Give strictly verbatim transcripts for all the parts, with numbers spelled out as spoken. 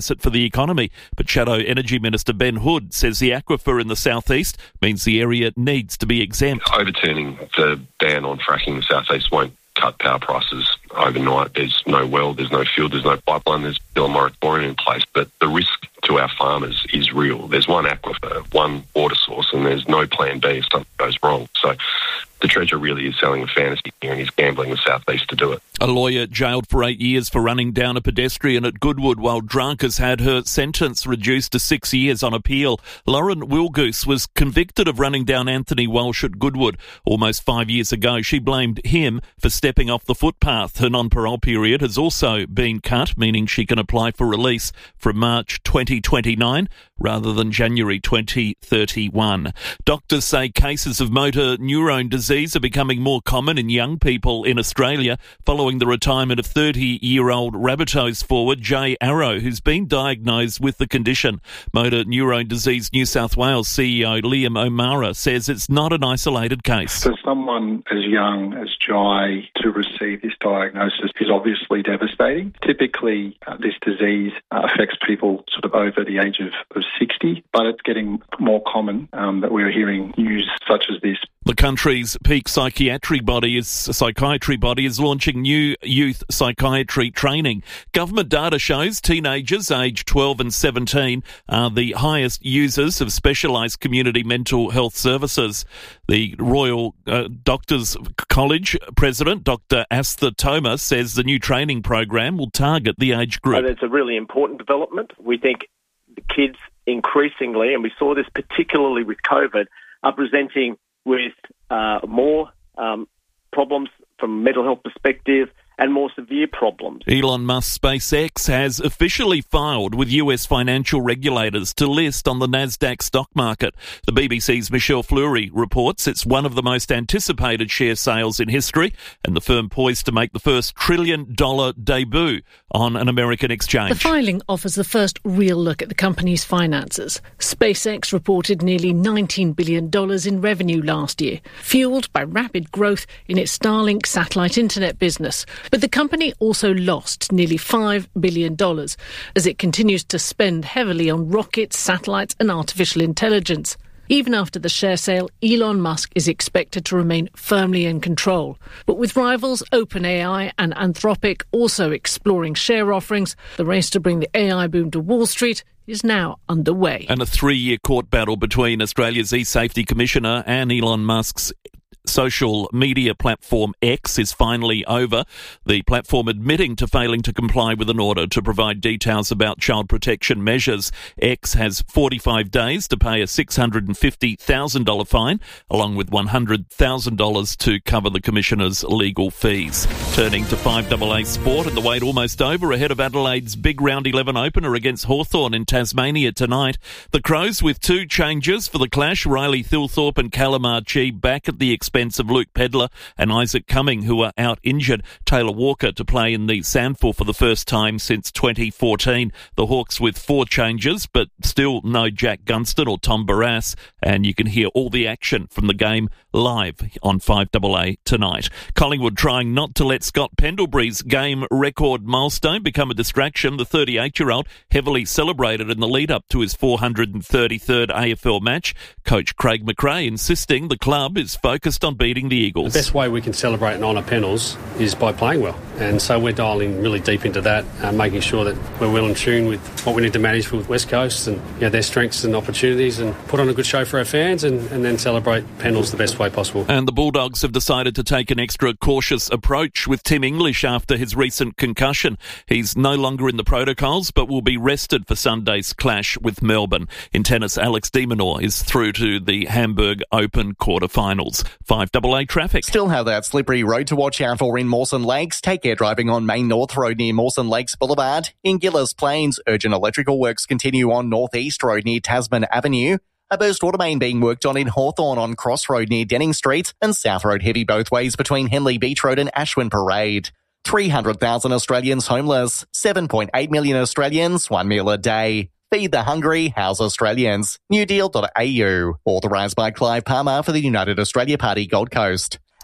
asset for the economy. But Shadow Energy Minister Ben Hood says the aquifer in the southeast means the area needs to be exempt. Overturning the ban on fracking in the southeast won't cut power prices overnight. There's no well, there's no field, there's no pipeline, there's still a moratorium in place. But the risk to our farmers is real. There's one aquifer, one water source, and there's no plan B if something goes wrong. So the Treasurer really is selling a fantasy here and he's gambling the southeast to do it. A lawyer jailed for eight years for running down a pedestrian at Goodwood while drunk has had her sentence reduced to six years on appeal. Lauren Wilgoose was convicted of running down Anthony Walsh at Goodwood almost five years ago. She blamed him for stepping off the footpath. Her non-parole period has also been cut, meaning she can apply for release from March twenty twenty-nine rather than January twenty thirty-one. Doctors say cases of motor neurone disease are becoming more common in young people in Australia following the retirement of thirty-year-old Rabbitohs forward Jay Arrow, who's been diagnosed with the condition. Motor neurone disease New South Wales C E O Liam O'Mara says it's not an isolated case. For someone as young as Jai to receive this diagnosis is obviously devastating. Typically, uh, this disease uh, affects people sort of over the age of, of sixty, but it's getting more common um, that we're hearing news such as this. The country's peak psychiatry body is psychiatry body is launching new youth psychiatry training. Government data shows teenagers aged twelve and seventeen are the highest users of specialised community mental health services. The Royal uh, Doctors College President, Doctor Astha Toma, says the new training program will target the age group. And it's a really important development. We think the kids increasingly, and we saw this particularly with COVID, are presenting with uh, more um, problems from a mental health perspective and more severe problems. Elon Musk's SpaceX has officially filed with U S financial regulators to list on the Nasdaq stock market. The B B C's Michelle Fleury reports it's one of the most anticipated share sales in history and the firm poised to make the first trillion dollar debut on an American exchange. The filing offers the first real look at the company's finances. SpaceX reported nearly nineteen billion dollars in revenue last year, fuelled by rapid growth in its Starlink satellite internet business. But the company also lost nearly five billion dollars as it continues to spend heavily on rockets, satellites and artificial intelligence. Even after the share sale, Elon Musk is expected to remain firmly in control. But with rivals OpenAI and Anthropic also exploring share offerings, the race to bring the A I boom to Wall Street is now underway. And a three-year court battle between Australia's e-safety commissioner and Elon Musk's social media platform X is finally over. The platform admitting to failing to comply with an order to provide details about child protection measures. X has forty-five days to pay a six hundred fifty thousand dollars fine, along with one hundred thousand dollars to cover the Commissioner's legal fees. Turning to five A A Sport, and the wait almost over ahead of Adelaide's big round eleven opener against Hawthorn in Tasmania tonight. The Crows with two changes for the clash, Riley Thilthorpe and Callum Archie back at the expense of Luke Pedler and Isaac Cumming, who are out injured. Taylor Walker to play in the Sandful for the first time since twenty fourteen. The Hawks with four changes, but still no Jack Gunston or Tom Barrass, and you can hear all the action from the game live on five A A tonight. Collingwood trying not to let Scott Pendlebury's game record milestone become a distraction. The thirty-eight-year-old heavily celebrated in the lead-up to his four hundred thirty-third A F L match. Coach Craig McRae insisting the club is focused on beating the Eagles. The best way we can celebrate and honour Pendles is by playing well. And so we're dialing really deep into that, uh, making sure that we're well in tune with what we need to manage with West Coast and you know, their strengths and opportunities, and put on a good show for our fans and, and then celebrate Pendles the best way possible. And the Bulldogs have decided to take an extra cautious approach with Tim English after his recent concussion. He's no longer in the protocols but will be rested for Sunday's clash with Melbourne. In tennis, Alex de Minaur is through to the Hamburg Open quarterfinals. five A A traffic. Still have that slippery road to watch out for in Mawson Lakes. Take care driving on Main North Road near Mawson Lakes Boulevard. In Gillis Plains, urgent electrical works continue on North East Road near Tasman Avenue. A burst water main being worked on in Hawthorn on Cross Road near Denning Street, and South Road heavy both ways between Henley Beach Road and Ashwin Parade. three hundred thousand Australians homeless, seven point eight million Australians, one meal a day. Feed the hungry, house Australians. New deal dot a u. Authorised by Clive Palmer for the United Australia Party Gold Coast.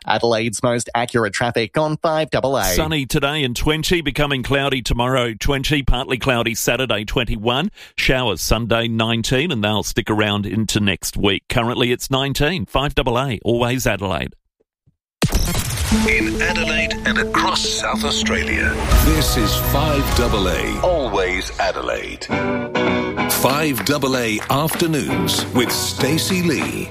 Adelaide's most accurate traffic on five A A. Sunny today and twenty, becoming cloudy tomorrow twenty, partly cloudy Saturday twenty-one, showers Sunday nineteen, and they'll stick around into next week. Currently it's nineteen, five A A, always Adelaide. In Adelaide and across South Australia, this is five A A, always Adelaide. five A A Afternoons with Stacey Lee.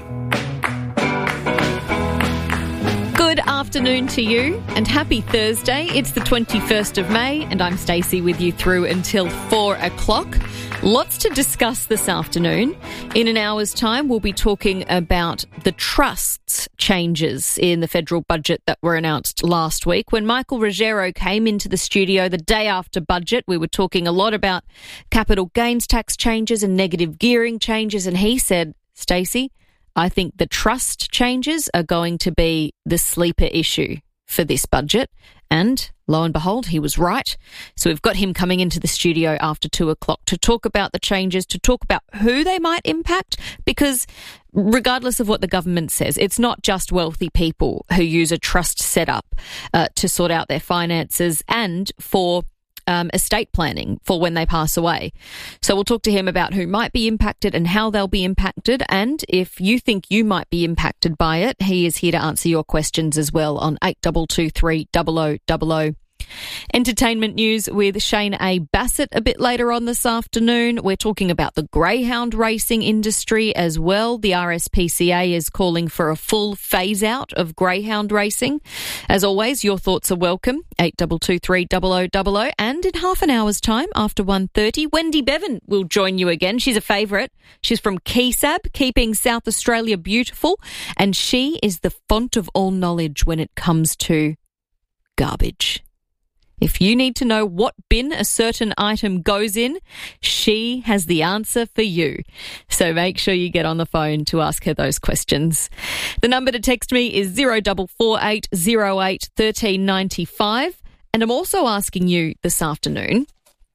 Good afternoon to you and happy Thursday. It's the twenty-first of May and I'm Stacey with you through until four o'clock. Lots to discuss this afternoon. In an hour's time, we'll be talking about the trust's changes in the federal budget that were announced last week. When Michael Ruggiero came into the studio the day after budget, we were talking a lot about capital gains tax changes and negative gearing changes, and he said, Stacey, I think the trust changes are going to be the sleeper issue for this budget. And lo and behold, he was right. So we've got him coming into the studio after two o'clock to talk about the changes, to talk about who they might impact, because regardless of what the government says, it's not just wealthy people who use a trust setup uh, to sort out their finances and for Um, estate planning for when they pass away. So we'll talk to him about who might be impacted and how they'll be impacted. And if you think you might be impacted by it, he is here to answer your questions as well on eight two two three, zero zero zero zero. Entertainment news with Shane A. Bassett a bit later on this afternoon. We're talking about the greyhound racing industry as well. The R S P C A is calling for a full phase-out of greyhound racing. As always, your thoughts are welcome, eight two two three, zero zero zero zero. And in half an hour's time, after one thirty, Wendy Bevan will join you again. She's a favourite. She's from Keysab, keeping South Australia beautiful, and she is the font of all knowledge when it comes to garbage. If you need to know what bin a certain item goes in, she has the answer for you. So make sure you get on the phone to ask her those questions. The number to text me is zero four four eight zero eight one three nine five. And I'm also asking you this afternoon,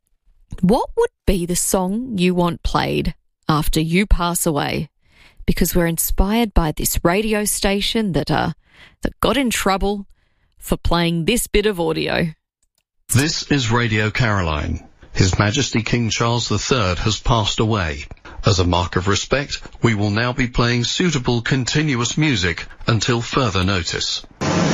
what would be the song you want played after you pass away? Because we're inspired by this radio station that, uh, that got in trouble for playing this bit of audio. This is Radio Caroline. His Majesty King Charles the Third has passed away. As a mark of respect, we will now be playing suitable continuous music until further notice.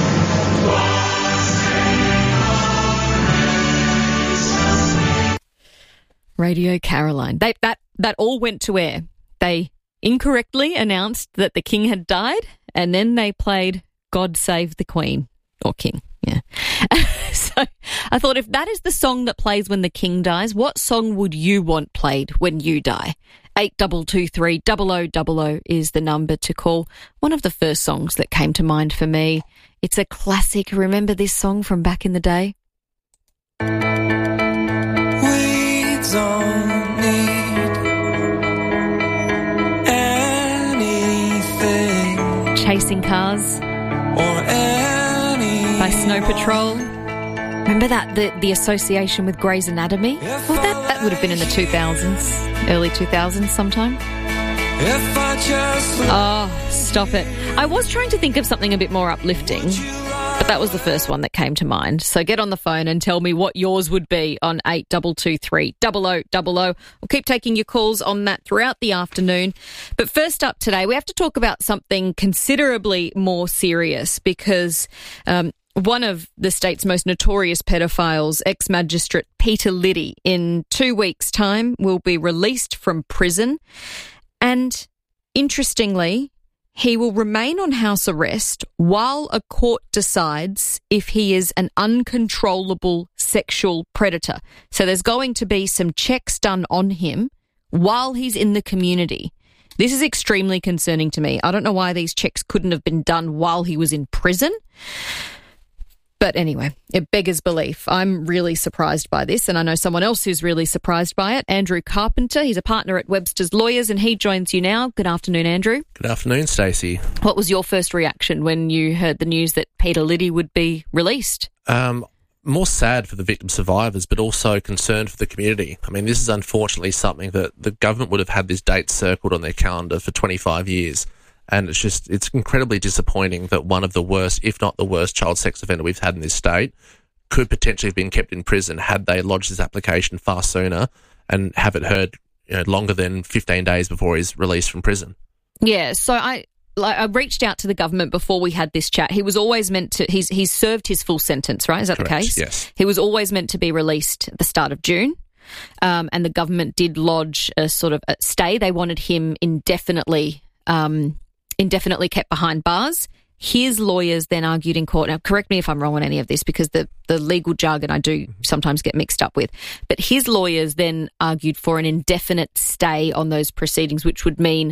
Radio Caroline. They, that, that all went to air. They incorrectly announced that the King had died, and then they played God Save the Queen. Or King, yeah. So I thought, if that is the song that plays when the King dies, what song would you want played when you die? eight two two three, zero zero zero zero is the number to call. One of the first songs that came to mind for me. It's a classic. Remember this song from back in the day? We don't need anything. Chasing Cars. Or anything. By Snow Patrol. Remember that, the, the association with Grey's Anatomy? Well, that, that would have been in the two thousands, early two thousands sometime. If I just oh, stop it. I was trying to think of something a bit more uplifting, but that was the first one that came to mind. So get on the phone and tell me what yours would be on eight two two three, zero zero zero zero. We'll keep taking your calls on that throughout the afternoon. But first up today, we have to talk about something considerably more serious because um, one of the state's most notorious pedophiles, ex-magistrate Peter Liddy, in two weeks' time will be released from prison. And interestingly, he will remain on house arrest while a court decides if he is an uncontrollable sexual predator. So there's going to be some checks done on him while he's in the community. This is extremely concerning to me. I don't know why these checks couldn't have been done while he was in prison. But anyway, it beggars belief. I'm really surprised by this, and I know someone else who's really surprised by it, Andrew Carpenter. He's a partner at Webster's Lawyers, and he joins you now. Good afternoon, Andrew. Good afternoon, Stacey. What was your first reaction when you heard the news that Peter Liddy would be released? Um, more sad for the victim survivors, but also concerned for the community. I mean, this is unfortunately something that the government would have had this date circled on their calendar for twenty-five years. And it's just, it's incredibly disappointing that one of the worst, if not the worst, child sex offender we've had in this state could potentially have been kept in prison had they lodged this application far sooner and have it heard, you know, longer than fifteen days before he's released from prison. Yeah, so I like, I reached out to the government before we had this chat. He was always meant to, he's he's served his full sentence, right? Is that Correct, the case? yes. He was always meant to be released at the start of June. Um, and the government did lodge a sort of a stay. They wanted him indefinitely um, indefinitely kept behind bars. His lawyers then argued in court. Now, correct me if I'm wrong on any of this, because the, the legal jargon I do sometimes get mixed up with. But his lawyers then argued for an indefinite stay on those proceedings, which would mean,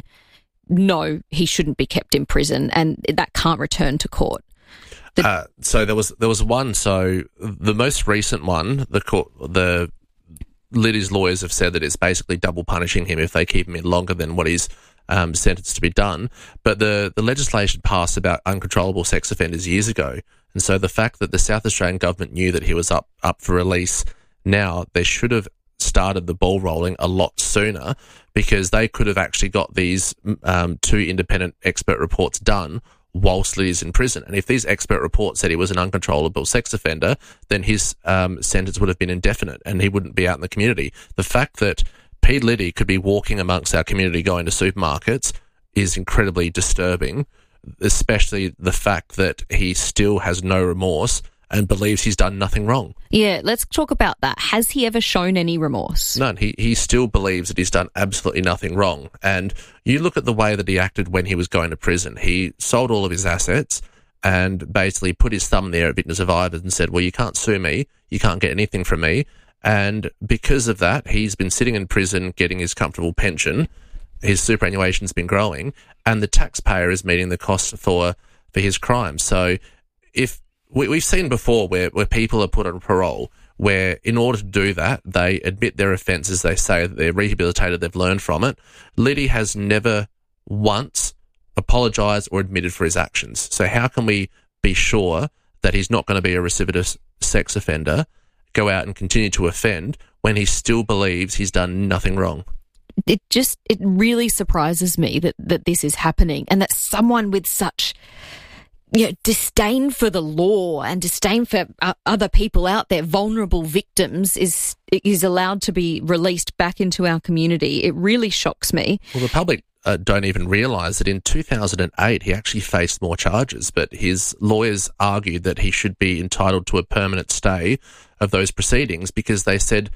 no, he shouldn't be kept in prison and that can't return to court. The- uh, so there was there was one. So the most recent one, the court, the Liddy's lawyers have said that it's basically double punishing him if they keep him in longer than what he's um, sentenced to be done. But the, the legislation passed about uncontrollable sex offenders years ago. And so the fact that the South Australian government knew that he was up, up for release now, they should have started the ball rolling a lot sooner, because they could have actually got these um, two independent expert reports done whilst Liddy's in prison. And if these expert reports said he was an uncontrollable sex offender, then his um, sentence would have been indefinite and he wouldn't be out in the community. The fact that Pete Liddy could be walking amongst our community going to supermarkets is incredibly disturbing, especially the fact that he still has no remorse and believes he's done nothing wrong. Yeah, let's talk about that. Has he ever shown any remorse? None. He he still believes that he's done absolutely nothing wrong. And you look at the way that he acted when he was going to prison. He sold all of his assets and basically put his thumb there at Victim Survivors and said, well, you can't sue me, you can't get anything from me. And because of that, he's been sitting in prison getting his comfortable pension. His superannuation's been growing, and the taxpayer is meeting the cost for, for his crime. So if We, we've seen before where, where people are put on parole, where in order to do that, they admit their offences, they say that they're rehabilitated, they've learned from it. Liddy has never once apologised or admitted for his actions. So how can we be sure that he's not going to be a recidivist sex offender, go out and continue to offend when he still believes he's done nothing wrong? It just, it really surprises me that, that this is happening and that someone with such... you know, disdain for the law and disdain for uh, other people out there, vulnerable victims, is is allowed to be released back into our community. It really shocks me. Well, the public uh, don't even realise that in two thousand eight he actually faced more charges, but his lawyers argued that he should be entitled to a permanent stay of those proceedings because they said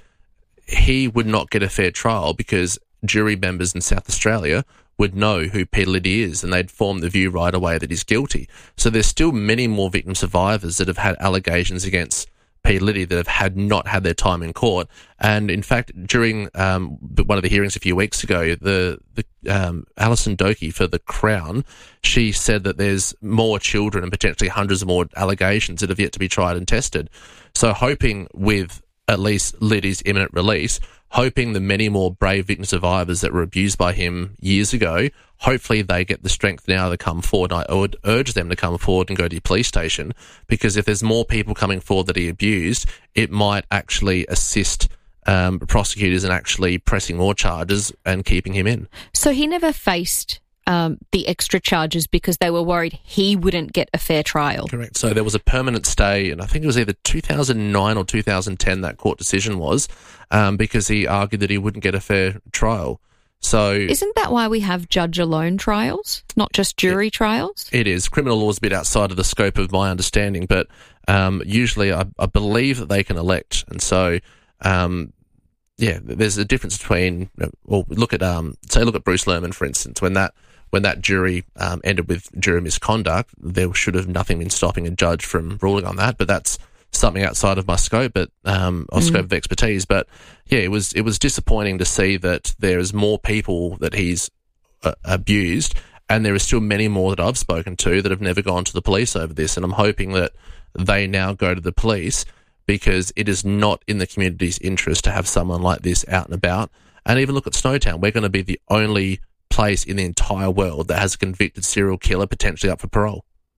he would not get a fair trial because jury members in South Australia would know who Peter Liddy is, and they'd form the view right away that he's guilty. So there's still many more victim survivors that have had allegations against Peter Liddy that have had not had their time in court. And in fact, during um, one of the hearings a few weeks ago, the, the um, Alison Doki for the Crown, she said that there's more children and potentially hundreds of more allegations that have yet to be tried and tested. So hoping with at least Liddy's imminent release, hoping the many more brave victim survivors that were abused by him years ago, hopefully they get the strength now to come forward. I would urge them to come forward and go to the police station, because if there's more people coming forward that he abused, it might actually assist um, prosecutors in actually pressing more charges and keeping him in. So he never faced um, the extra charges because they were worried he wouldn't get a fair trial. Correct. So there was a permanent stay, and I think it was either two thousand nine or two thousand ten that court decision was, um, because he argued that he wouldn't get a fair trial. So isn't that why we have judge-alone trials, not just jury it, trials? It is. Criminal law is a bit outside of the scope of my understanding, but um, usually I, I believe that they can elect, and so um, yeah, there's a difference between. Well, look at um, say look at Bruce Lerman, for instance, when that. When that jury um, ended with juror misconduct, there should have nothing been stopping a judge from ruling on that. But that's something outside of my scope, but um, or mm. scope of expertise. But yeah, it was it was disappointing to see that there is more people that he's uh, abused, and there are still many more that I've spoken to that have never gone to the police over this. And I'm hoping that they now go to the police, because it is not in the community's interest to have someone like this out and about. And even look at Snowtown. We're going to be the only place in the entire world that has a convicted serial killer potentially up for parole.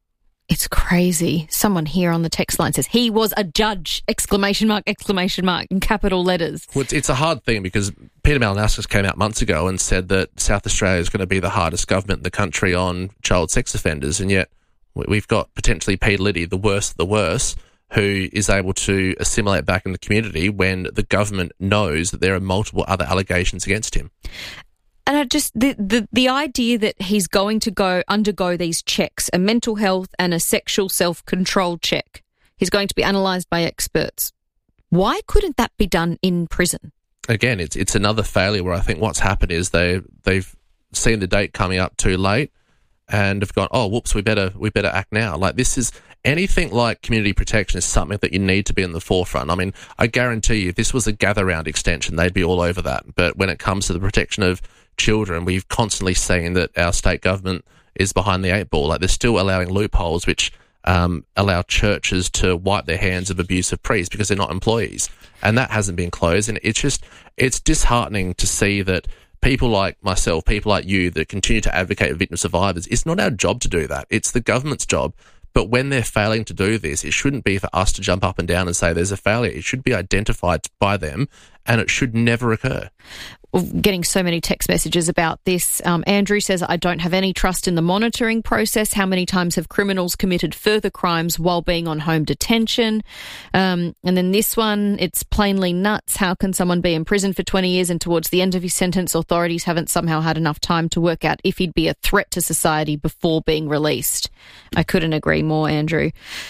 It's crazy. Someone here on the text line says, he was a judge, exclamation mark, exclamation mark, in capital letters. Well, it's, it's a hard thing because Peter Malinauskas came out months ago and said that South Australia is going to be the hardest government in the country on child sex offenders, and yet we've got potentially Peter Liddy, the worst of the worst, who is able to assimilate back in the community when the government knows that there are multiple other allegations against him. And I just, the, the, the idea that he's going to go undergo these checks, a mental health and a sexual self-control check, he's going to be analysed by experts. Why couldn't that be done in prison? Again, it's it's another failure where I think what's happened is they, they've seen the date coming up too late and have gone, oh, whoops, we better we better act now. Like, this is, anything like community protection is something that you need to be in the forefront. I mean, I guarantee you, if this was a gather round extension, they'd be all over that. But when it comes to the protection of children, we've constantly seen that our state government is behind the eight ball. Like, they're still allowing loopholes which um, allow churches to wipe their hands of abusive priests because they're not employees. And that hasn't been closed. And it's just, it's disheartening to see that people like myself, people like you that continue to advocate for victim survivors, it's not our job to do that. It's the government's job. But when they're failing to do this, it shouldn't be for us to jump up and down and say there's a failure. It should be identified by them, and it should never occur. Getting so many text messages about this. Um, Andrew says, I don't have any trust in the monitoring process. How many times have criminals committed further crimes while being on home detention? Um, and then this one, it's plainly nuts. How can someone be in prison for twenty years and towards the end of his sentence, authorities haven't somehow had enough time to work out if he'd be a threat to society before being released? I couldn't agree more, Andrew.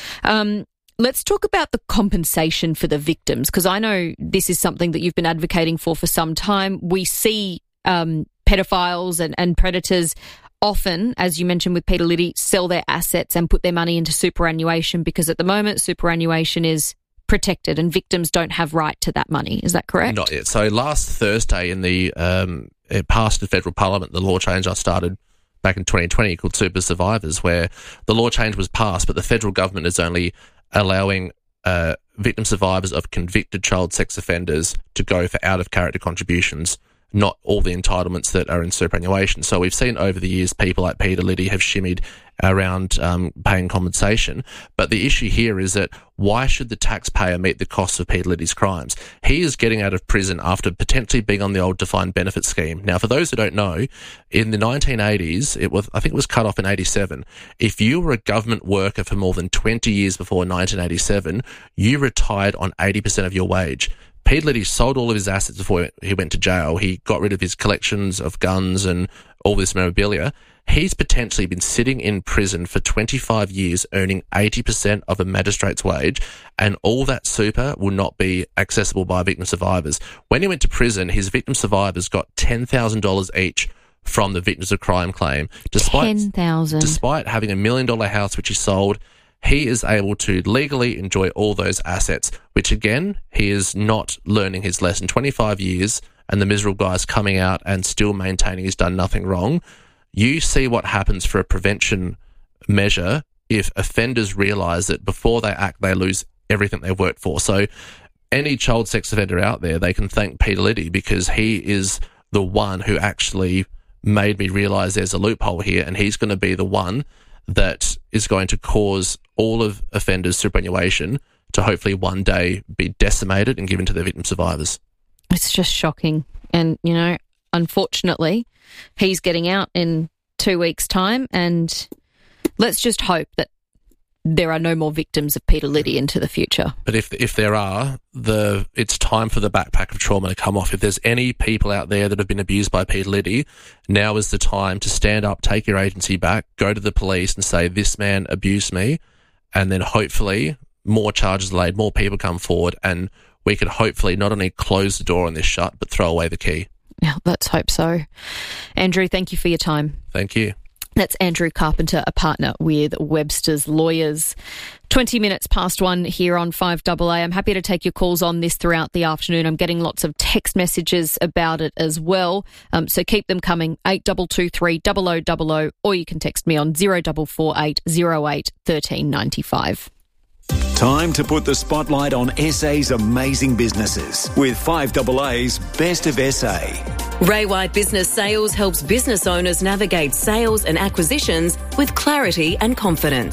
Um, Let's talk about the compensation for the victims, because I know this is something that you've been advocating for for some time. We see um, pedophiles and, and predators often, as you mentioned with Peter Liddy, sell their assets and put their money into superannuation, because at the moment superannuation is protected and victims don't have right to that money. Is that correct? Not yet. So last Thursday in the um, it passed the federal parliament, the law change I started back in twenty twenty called Super Survivors, where the law change was passed, but the federal government is only allowing uh, victim survivors of convicted child sex offenders to go for out-of-character contributions, not all the entitlements that are in superannuation. So we've seen over the years people like Peter Liddy have shimmied around um, paying compensation. But the issue here is that why should the taxpayer meet the costs of Peter Liddy's crimes? He is getting out of prison after potentially being on the old defined benefit scheme. Now, for those who don't know, in the nineteen eighties, it was, I think it was cut off in eighty-seven. If you were a government worker for more than twenty years before nineteen eighty-seven, you retired on eighty percent of your wage. Peter Liddy sold all of his assets before he went to jail. He got rid of his collections of guns and all this memorabilia. He's potentially been sitting in prison for twenty-five years, earning eighty percent of a magistrate's wage, and all that super will not be accessible by victim survivors. When he went to prison, his victim survivors got ten thousand dollars each from the Victims of Crime claim. Despite, ten thousand dollars. Despite having a million-dollar house which he sold, he is able to legally enjoy all those assets, which again, he is not learning his lesson. twenty-five years, and the miserable guy's coming out and still maintaining he's done nothing wrong. You see what happens for a prevention measure if offenders realise that before they act, they lose everything they've worked for. So any child sex offender out there, they can thank Peter Liddy, because he is the one who actually made me realise there's a loophole here, and he's going to be the one that is going to cause all of offenders' superannuation to hopefully one day be decimated and given to their victim survivors. It's just shocking. And, you know, unfortunately, he's getting out in two weeks' time, and let's just hope that there are no more victims of Peter Liddy into the future. But if if there are, the it's time for the backpack of trauma to come off. If there's any people out there that have been abused by Peter Liddy, now is the time to stand up, take your agency back, go to the police and say, this man abused me, and then hopefully more charges laid, more people come forward, and we could hopefully not only close the door on this shut, but throw away the key. Yeah, let's hope so. Andrew, thank you for your time. Thank you. That's Andrew Carpenter, a partner with Webster's Lawyers. twenty minutes past one here on five A A. I'm happy to take your calls on this throughout the afternoon. I'm getting lots of text messages about it as well. Um, so keep them coming, eight two two three, double oh double oh, or you can text me on zero four four eight, zero eight, one three nine five. Time to put the spotlight on S A's amazing businesses with five A A's Best of S A. Ray White Business Sales helps business owners navigate sales and acquisitions with clarity and confidence.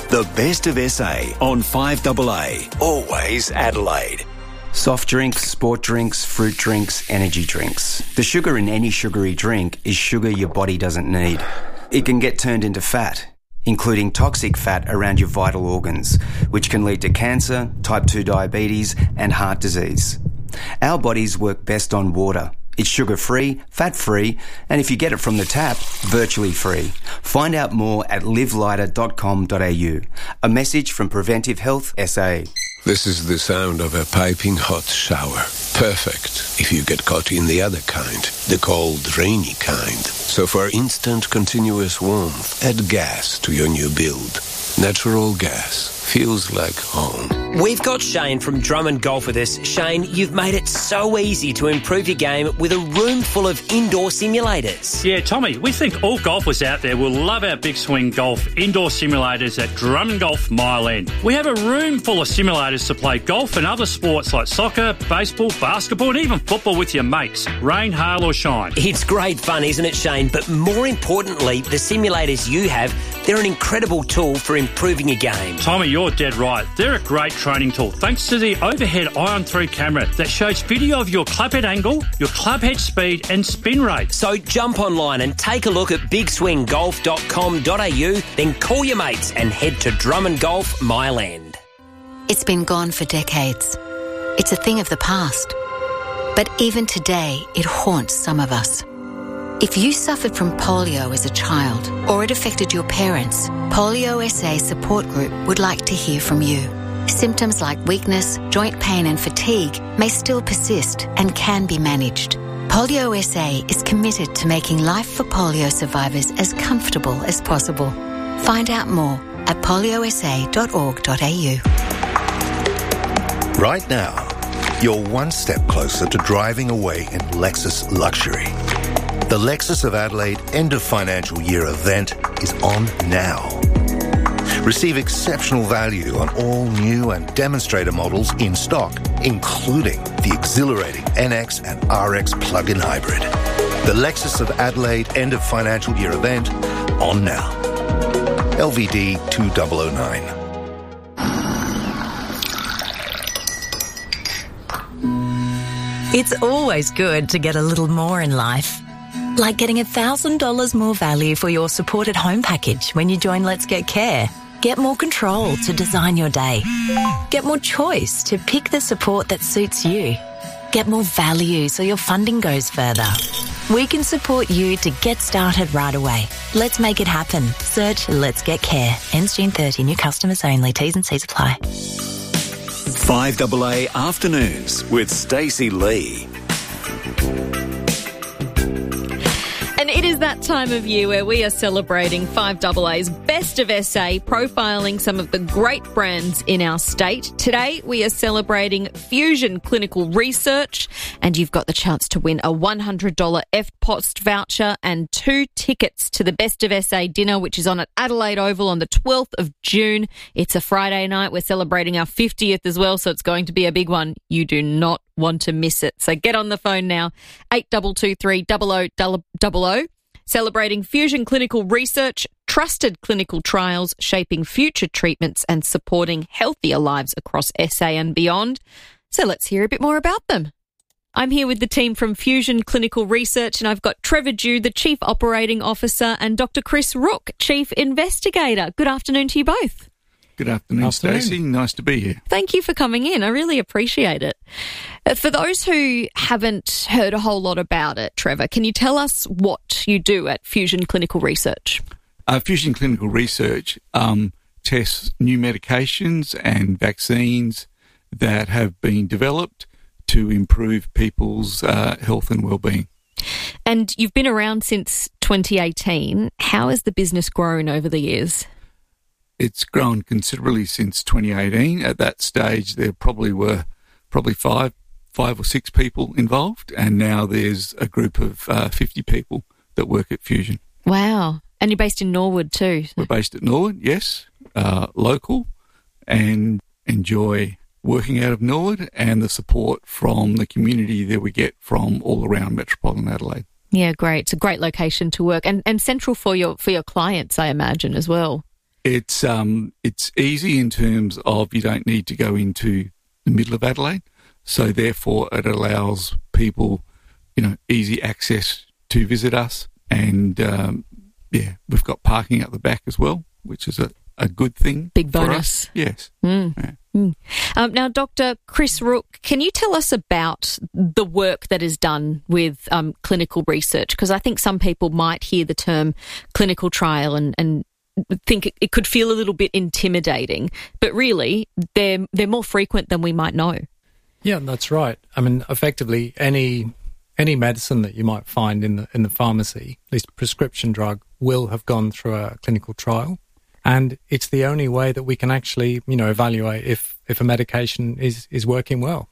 The Best of S A on five A A. Always Adelaide. Soft drinks, sport drinks, fruit drinks, energy drinks. The sugar in any sugary drink is sugar your body doesn't need. It can get turned into fat, including toxic fat around your vital organs, which can lead to cancer, type two diabetes, and heart disease. Our bodies work best on water. It's sugar-free, fat-free, and if you get it from the tap, virtually free. Find out more at live lighter dot com dot a u. A message from Preventive Health S A. This is the sound of a piping hot shower. Perfect if you get caught in the other kind, the cold, rainy kind. So for instant, continuous warmth, add gas to your new build. Natural gas feels like home. We've got Shane from Drummond Golf with us. Shane, you've made it so easy to improve your game with a room full of indoor simulators. Yeah, Tommy, we think all golfers out there will love our Big Swing Golf indoor simulators at Drummond Golf Mile End. We have a room full of simulators to play golf and other sports like soccer, baseball, basketball and even football with your mates, rain, hail or shine. It's great fun, isn't it, Shane? But more importantly, the simulators you have, they're an incredible tool for improving your game. Tommy, you're dead right. They're a great training tool thanks to the overhead Ion three camera that shows video of your clubhead angle, your clubhead speed and spin rate. So jump online and take a look at big swing golf dot com dot a u, then call your mates and head to Drummond Golf Mile End. It's been gone for decades. It's a thing of the past. But even today, it haunts some of us. If you suffered from polio as a child or it affected your parents, Polio S A Support Group would like to hear from you. Symptoms like weakness, joint pain and fatigue may still persist and can be managed. Polio S A is committed to making life for polio survivors as comfortable as possible. Find out more at polio s a dot org dot a u. Right now, you're one step closer to driving away in Lexus luxury. The Lexus of Adelaide End of Financial Year event is on now. Receive exceptional value on all new and demonstrator models in stock, including the exhilarating N X and R X plug-in hybrid. The Lexus of Adelaide End of Financial Year event on now. L V D two thousand nine. It's always good to get a little more in life. Like getting one thousand dollars more value for your supported home package when you join Let's Get Care. Get more control to design your day. Get more choice to pick the support that suits you. Get more value so your funding goes further. We can support you to get started right away. Let's make it happen. Search Let's Get Care. Ends June thirtieth. New customers only. T's and C's apply. five A A Afternoons with Stacey Lee. And it is that time of year where we are celebrating five A A's Best of S A, profiling some of the great brands in our state. Today, we are celebrating Fusion Clinical Research, and you've got the chance to win a one hundred dollars F P O S T voucher and two tickets to the Best of S A dinner, which is on at Adelaide Oval on the twelfth of June. It's a Friday night. We're celebrating our fiftieth as well, so it's going to be a big one. You do not want to miss it. So get on the phone now, eight two two three, double oh double oh. Celebrating Fusion Clinical Research, trusted clinical trials, shaping future treatments and supporting healthier lives across S A and beyond. So let's hear a bit more about them. I'm here with the team from Fusion Clinical Research, and I've got Trevor Dew, the Chief Operating Officer, and Doctor Chris Rook, Chief Investigator. Good afternoon to you both. Good afternoon, Stacey. Nice to be here. Thank you for coming in. I really appreciate it. Uh, for those who haven't heard a whole lot about it, Trevor, can you tell us what you do at Fusion Clinical Research? Uh, Fusion Clinical Research um, tests new medications and vaccines that have been developed to improve people's uh, health and well-being. And you've been around since twenty eighteen. How has the business grown over the years? It's grown considerably since twenty eighteen. At that stage, there probably were probably five, five or six people involved, and now there's a group of uh, fifty people that work at Fusion. Wow. And you're based in Norwood too? We're based at Norwood, yes, uh, local, and enjoy working out of Norwood and the support from the community that we get from all around metropolitan Adelaide. Yeah, great. It's a great location to work, and, and central for your for your clients, I imagine, as well. It's um, it's easy in terms of you don't need to go into the middle of Adelaide, so therefore it allows people, you know, easy access to visit us. And um, yeah, we've got parking at the back as well, which is a, a good thing. Big for bonus. us. Yes. Mm. Yeah. Mm. Um, now, Doctor Chris Rook, can you tell us about the work that is done with um, clinical research? Because I think some people might hear the term clinical trial and, and think it, it could feel a little bit intimidating, but really they're they're more frequent than we might know. Yeah, that's right. I mean, effectively, any any medicine that you might find in the in the pharmacy, at least prescription drug, will have gone through a clinical trial. And it's the only way that we can actually, you know, evaluate if, if a medication is, is working well.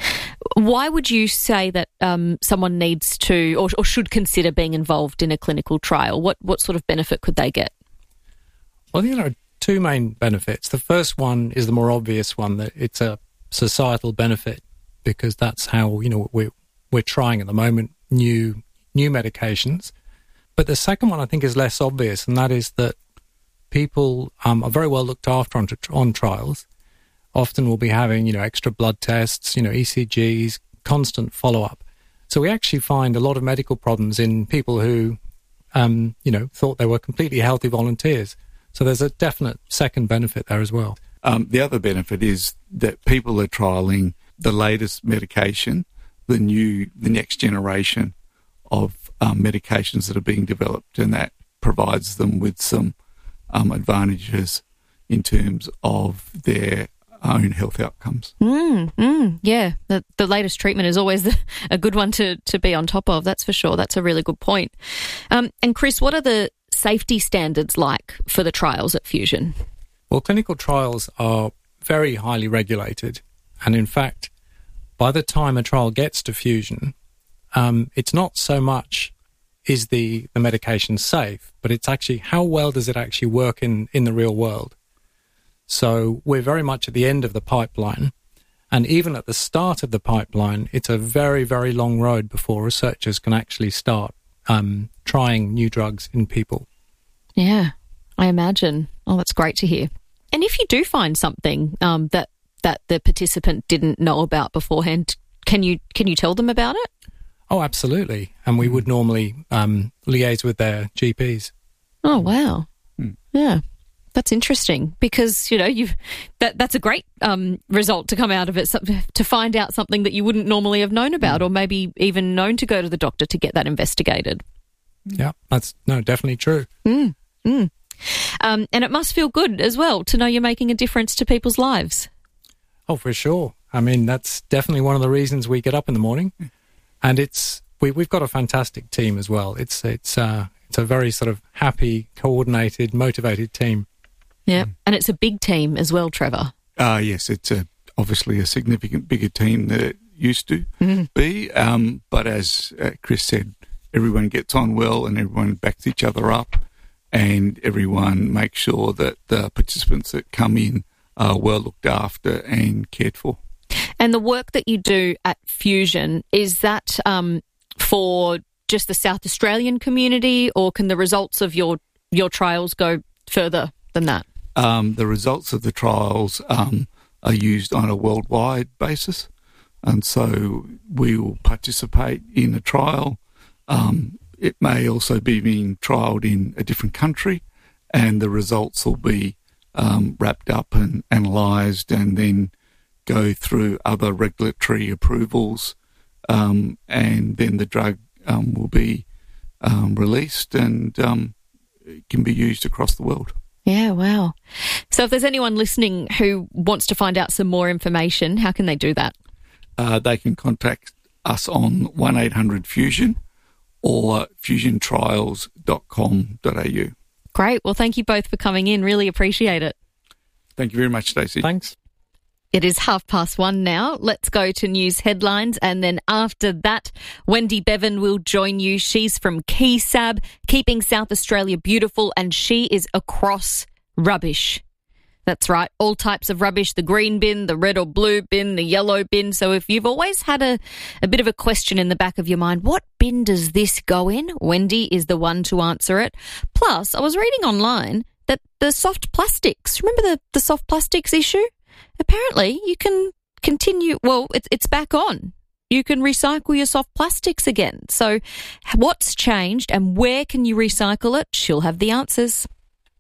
Why would you say that um, someone needs to or, or should consider being involved in a clinical trial? What what sort of benefit could they get? Well, you know, two main benefits. The first one is the more obvious one, that it's a societal benefit, because that's how, you know, we're, we're trying at the moment new new medications. But the second one I think is less obvious, and that is that people um, are very well looked after on, on trials. Often we'll be having, you know, extra blood tests, you know, E C Gs, constant follow-up. So we actually find a lot of medical problems in people who, um, you know, thought they were completely healthy volunteers. So there's a definite second benefit there as well. Um, the other benefit is that people are trialling the latest medication, the new, the next generation of um, medications that are being developed, and that provides them with some Um, advantages in terms of their own health outcomes. Mm, mm, yeah, the, the latest treatment is always the, a good one to, to be on top of, that's for sure. That's a really good point. Um, and Chris, what are the safety standards like for the trials at Fusion? Well, clinical trials are very highly regulated. And in fact, by the time a trial gets to Fusion, um, it's not so much is the, the medication safe, but it's actually how well does it actually work in, in the real world. So we're very much at the end of the pipeline, and even at the start of the pipeline, it's a very, very long road before researchers can actually start um, trying new drugs in people. Yeah, I imagine. Oh, that's great to hear. And if you do find something um, that, that the participant didn't know about beforehand, can you can you tell them about it? Oh, absolutely. And we would normally um, liaise with their G Ps. Oh, wow. Mm. Yeah, that's interesting because, you know, you've that that's a great um, result to come out of it, to find out something that you wouldn't normally have known about, mm. or maybe even known to go to the doctor to get that investigated. Yeah, that's no, definitely true. Mm. Mm. Um, and it must feel good as well to know you're making a difference to people's lives. Oh, for sure. I mean, that's definitely one of the reasons we get up in the morning. And it's we, we've got a fantastic team as well. It's it's uh, it's a very sort of happy, coordinated, motivated team. Yeah, mm. And it's a big team as well, Trevor. Uh, yes, it's a, obviously a significant bigger team than it used to mm-hmm. be. Um, but as uh, Chris said, everyone gets on well and everyone backs each other up, and everyone makes sure that the participants that come in are well looked after and cared for. And the work that you do at Fusion, is that um, for just the South Australian community, or can the results of your, your trials go further than that? Um, the results of the trials um, are used on a worldwide basis. And so we will participate in a trial. Um, it may also be being trialled in a different country, and the results will be um, wrapped up and analysed and then go through other regulatory approvals, um, and then the drug um, will be um, released and um, it can be used across the world. Yeah, wow. So if there's anyone listening who wants to find out some more information, how can they do that? Uh, they can contact us on one eight hundred fusion or fusion trials dot com dot a u. Great. Well, thank you both for coming in. Really appreciate it. Thank you very much, Stacey. Thanks. It is half past one now. Let's go to news headlines. And then after that, Wendy Bevan will join you. She's from KeySab, Keeping South Australia Beautiful, and she is across rubbish. That's right. All types of rubbish, the green bin, the red or blue bin, the yellow bin. So if you've always had a, a bit of a question in the back of your mind, what bin does this go in? Wendy is the one to answer it. Plus, I was reading online, that the soft plastics, remember the, the soft plastics issue? Apparently, you can continue, well, it's, it's back on. You can recycle your soft plastics again. So what's changed and where can you recycle it? She'll have the answers.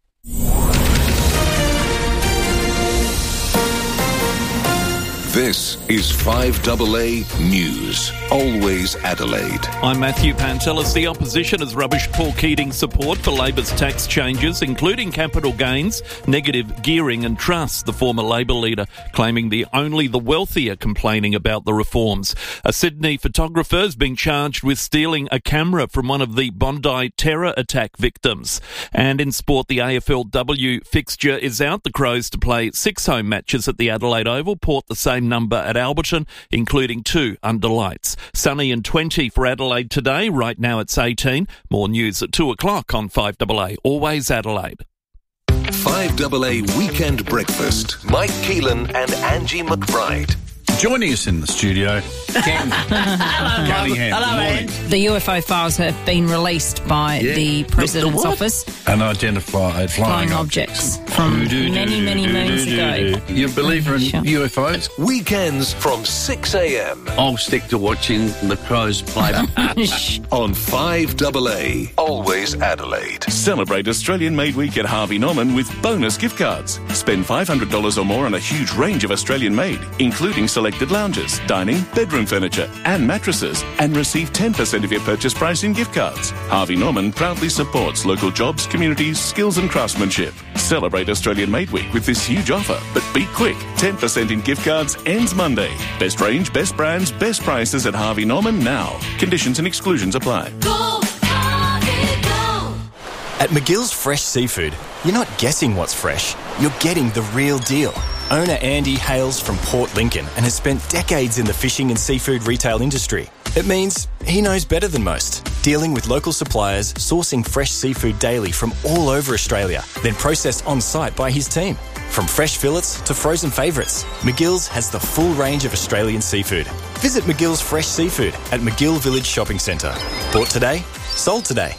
This is five A A News, always Adelaide. I'm Matthew Pantelis. The opposition has rubbished Paul Keating's support for Labor's tax changes, including capital gains, negative gearing and trust, the former Labor leader claiming the only the wealthy are complaining about the reforms. A Sydney photographer has been charged with stealing a camera from one of the Bondi terror attack victims. And in sport, the A F L W fixture is out. The Crows to play six home matches at the Adelaide Oval, Port the same number at Alberton, including two under lights. Sunny and twenty for Adelaide today. Right now it's eighteen. More news at two o'clock on five A A. Always Adelaide. five A A Weekend Breakfast. Mike Keelan and Angie McBride. Joining us in the studio, Ken Cunningham. Hello, Ed. The U F O files have been released by Yeah. the President's The what? office. Unidentified flying, Flying objects from many, many moons ago. You a believer in Sure. U F Os? Weekends from six a.m. I'll stick to watching the Crows play. on five A A. Always Adelaide. Celebrate Australian Made Week at Harvey Norman with bonus gift cards. Spend five hundred dollars or more on a huge range of Australian made, including selected lounges, dining, bedroom furniture and mattresses, and receive ten percent of your purchase price in gift cards. Harvey Norman proudly supports local jobs, communities, skills and craftsmanship. Celebrate Australian Made Week with this huge offer, but be quick. ten percent in gift cards ends Monday. Best range, best brands, best prices at Harvey Norman now. Conditions and exclusions apply. Go, Harvey, go. At McGill's Fresh Seafood, you're not guessing what's fresh, you're getting the real deal. Owner Andy hails from Port Lincoln and has spent decades in the fishing and seafood retail industry. It means he knows better than most, dealing with local suppliers, sourcing fresh seafood daily from all over Australia, then processed on-site by his team. From fresh fillets to frozen favourites, McGill's has the full range of Australian seafood. Visit McGill's Fresh Seafood at McGill Village Shopping Centre. Bought today, sold today.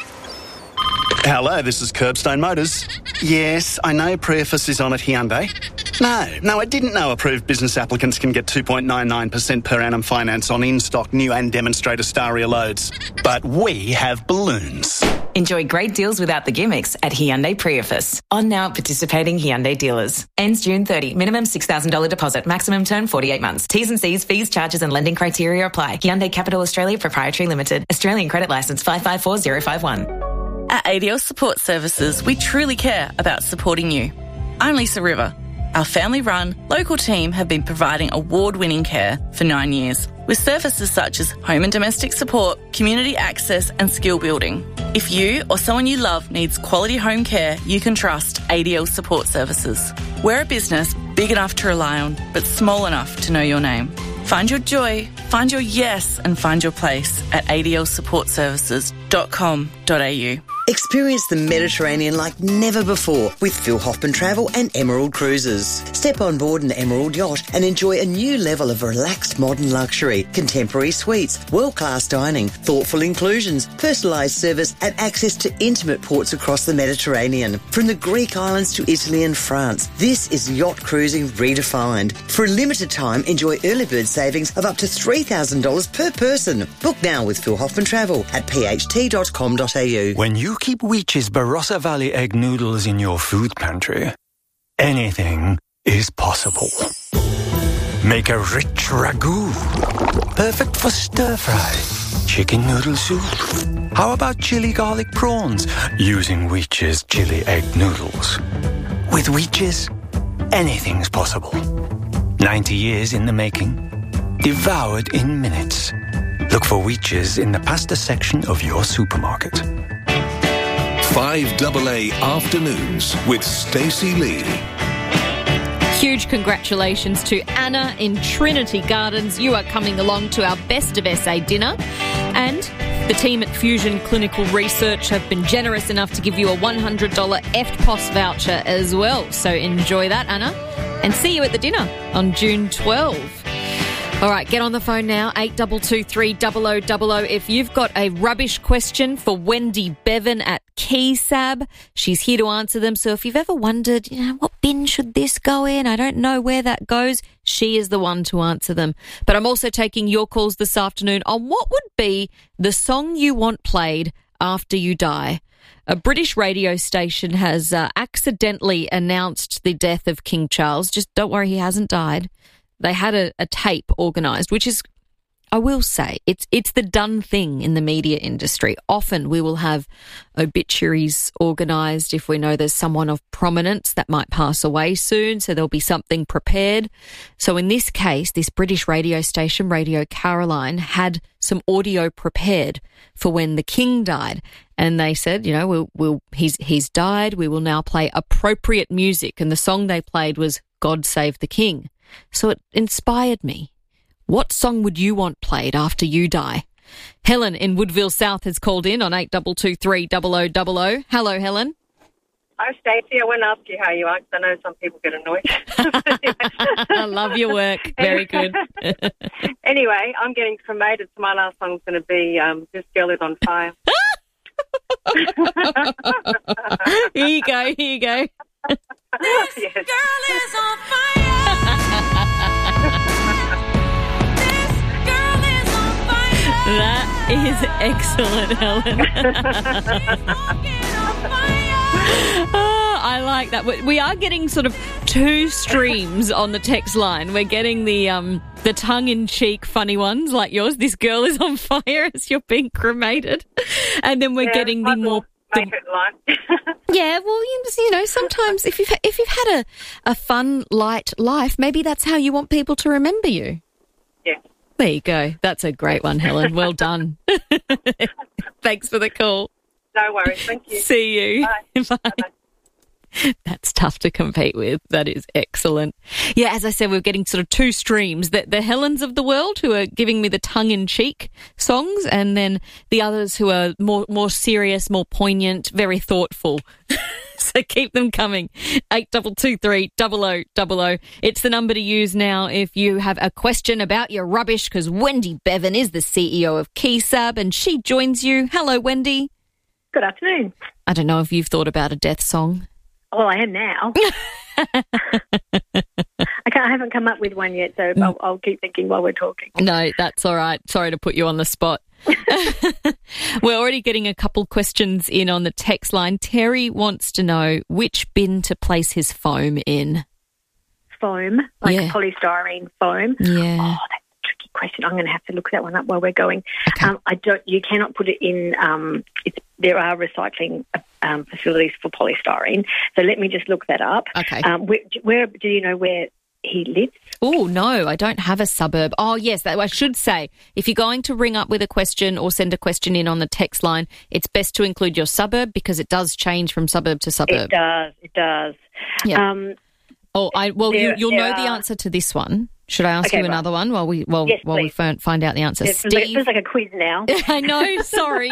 Hello, this is Curbstone Motors. Yes, I know Preface is on at Hyundai. No, no, I didn't know approved business applicants can get two point nine nine percent per annum finance on in-stock new and demonstrator Staria loads. But we have balloons. Enjoy great deals without the gimmicks at Hyundai Preface. On now at participating Hyundai dealers. Ends June thirtieth. Minimum six thousand dollars deposit. Maximum term forty-eight months. T's and C's, fees, charges and lending criteria apply. Hyundai Capital Australia Proprietary Limited. Australian Credit Licence five five four zero five one. At A D L Support Services, we truly care about supporting you. I'm Lisa River. Our family-run, local team have been providing award-winning care for nine years, with services such as home and domestic support, community access and skill building. If you or someone you love needs quality home care, you can trust A D L Support Services. We're a business big enough to rely on, but small enough to know your name. Find your joy, find your yes and find your place at a d l support services dot com dot a u. Experience the Mediterranean like never before with Phil Hoffman Travel and Emerald Cruises. Step on board an Emerald yacht and enjoy a new level of relaxed modern luxury, contemporary suites, world-class dining, thoughtful inclusions, personalised service and access to intimate ports across the Mediterranean. From the Greek islands to Italy and France, this is yacht cruising redefined. For a limited time, enjoy early bird savings of up to three thousand dollars per person. Book now with Phil Hoffman Travel at p h t dot com dot a u. When you keep Weech's Barossa Valley egg noodles in your food pantry, anything is possible. Make a rich ragu, perfect for stir-fry, chicken noodle soup. How about chili garlic prawns using Weech's chili egg noodles? With Weech's, anything's possible. ninety years in the making, devoured in minutes. Look for Weech's in the pasta section of your supermarket. five A A Afternoons with Stacey Lee. Huge congratulations to Anna in Trinity Gardens. You are coming along to our Best of S A dinner. And the team at Fusion Clinical Research have been generous enough to give you a one hundred dollars F T P O S voucher as well. So enjoy that, Anna. And see you at the dinner on June twelfth. All right, get on the phone now, eight two two three, double oh double oh. If you've got a rubbish question for Wendy Bevan at Keysab, she's here to answer them. So if you've ever wondered, you know, what bin should this go in? I don't know where that goes. She is the one to answer them. But I'm also taking your calls this afternoon on what would be the song you want played after you die. A British radio station has uh, accidentally announced the death of King Charles. Just don't worry, he hasn't died. They had a, a tape organised, which is, I will say, it's it's the done thing in the media industry. Often we will have obituaries organised if we know there's someone of prominence that might pass away soon, so there'll be something prepared. So in this case, this British radio station, Radio Caroline, had some audio prepared for when the King died. And they said, you know, we'll, we'll, he's, he's died, we will now play appropriate music. And the song they played was God Save the King. So it inspired me. What song would you want played after you die? Helen in Woodville South has called in on eight two two three, double oh double oh. Hello, Helen. Hi, Stacey. I won't ask you how you are because I know some people get annoyed. I love your work. Very good. Anyway, I'm getting cremated, so my last song's going to be um, This Girl Is On Fire. Here you go, here you go. This yes. girl is on fire. This girl is on fire. That is excellent, Helen. Oh, I like that. We are getting sort of two streams on the text line. We're getting the um the tongue-in-cheek funny ones like yours. This girl is on fire as you're being cremated. And then we're yeah, getting the more... Make it light. Yeah, well, you know, sometimes if you've, if you've had a, a fun, light life, maybe that's how you want people to remember you. Yeah. There you go. That's a great one, Helen. Well done. Thanks for the call. No worries. Thank you. See you. Bye. Bye. Bye-bye. That's tough to compete with. That is excellent. Yeah, as I said, we're getting sort of two streams. The, the Helens of the world who are giving me the tongue-in-cheek songs, and then the others who are more more serious, more poignant, very thoughtful. So keep them coming. eight two two three, double oh double oh. It's the number to use now if you have a question about your rubbish, because Wendy Bevan is the C E O of Keysab and she joins you. Hello, Wendy. Good afternoon. I don't know if you've thought about a death song. Well, I am now. I, can't, I haven't come up with one yet, so I'll, I'll keep thinking while we're talking. No, that's all right. Sorry to put you on the spot. We're already getting a couple questions in on the text line. Terry wants to know which bin to place his foam in. Foam? Like Yeah. polystyrene foam? Yeah. Oh, that's a tricky question. I'm going to have to look that one up while we're going. Okay. Um, I don't. You cannot put it in. Um, it's, there are recycling um, facilities for polystyrene. So let me just look that up. Okay. Um, where, where do you know where he lives? Oh, no, I don't have a suburb. Oh, yes, that, I should say, if you're going to ring up with a question or send a question in on the text line, it's best to include your suburb because it does change from suburb to suburb. It does. It does. Yeah. Um, oh, I well, there- you, you'll there know the are- answer to this one. Should I ask Okay, you right. another one while we while, Yes, while we please. find, find out the answer? It Steve. feels like a quiz now. I know, sorry.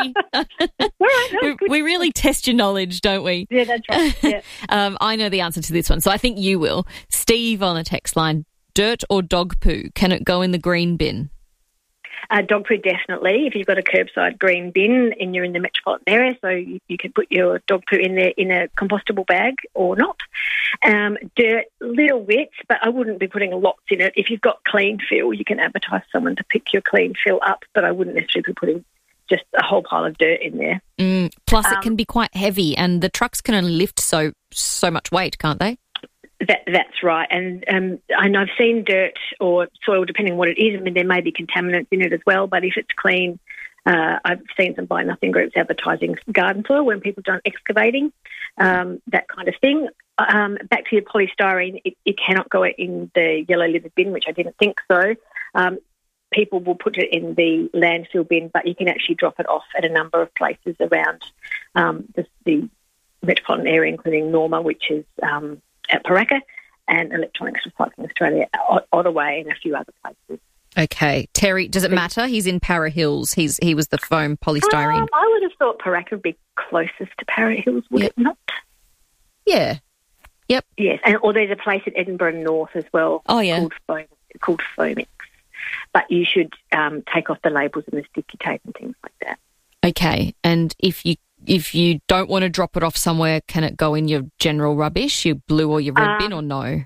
we, we really test your knowledge, don't we? Yeah, that's right. Yeah. um, I know the answer to this one, so I think you will. Steve on the text line, dirt or dog poo, can it go in the green bin? Uh, dog poo, definitely. If you've got a curbside green bin and you're in the metropolitan area, so you, you can put your dog poo in there in a compostable bag or not. Um, dirt, little bits, but I wouldn't be putting lots in it. If you've got clean fill, you can advertise someone to pick your clean fill up, but I wouldn't necessarily be putting just a whole pile of dirt in there. Mm, plus, Um, it can be quite heavy, and the trucks can only lift so so much weight, can't they? That, that's right. And um, I know I've seen dirt or soil, depending on what it is. I mean, there may be contaminants in it as well, but if it's clean, uh, I've seen some Buy Nothing groups advertising garden soil when people done excavating, um, that kind of thing. Um, back to your polystyrene, it, it cannot go in the yellow livered bin, which I didn't think so. Um, people will put it in the landfill bin, but you can actually drop it off at a number of places around um, the, the metropolitan area, including Norma, which is um, at Paraka, and Electronics Recycling Australia, Ot- Ottawa, and a few other places. Okay, Terry, does it matter? He's in Para Hills. He's he was the foam polystyrene. Um, I would have thought Paraka would be closest to Para Hills, would Yep. it not? Yeah. Yep. Yes, and or there's a place in Edinburgh North as well. Oh, yeah. Called Foam, called Foamix. but you should um, take off the labels and the sticky tape and things like that. Okay, and if you if you don't want to drop it off somewhere, can it go in your general rubbish, your blue or your red Um, bin, or no?